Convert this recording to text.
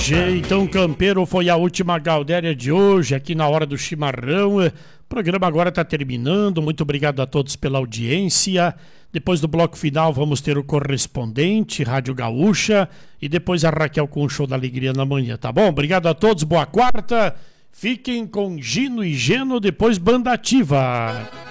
Então, campeiro, foi a última Galdéria de hoje aqui na Hora do Chimarrão. O programa agora está terminando. Muito obrigado a todos pela audiência. Depois do bloco final vamos ter o correspondente, Rádio Gaúcha, e depois a Raquel com o Show da Alegria na manhã, tá bom? Obrigado a todos, boa quarta. Fiquem com Gino e Geno, depois Banda Ativa.